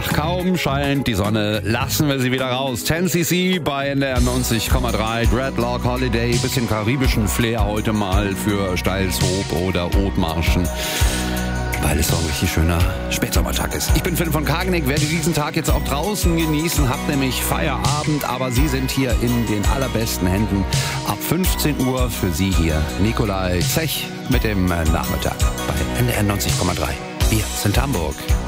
Ach, kaum scheint die Sonne, lassen wir sie wieder raus. 10cc bei NDR 90,3, Dreadlock Holiday, bisschen karibischen Flair heute mal für Steilshoop oder Othmarschen, weil es so ein richtig schöner Spätsommertag ist. Ich bin Finn von Kageneck, werde diesen Tag jetzt auch draußen genießen, hab nämlich Feierabend, aber Sie sind hier in den allerbesten Händen. Ab 15 Uhr für Sie hier Nikolai Zech mit dem Nachmittag bei NDR 90,3. Wir sind Hamburg.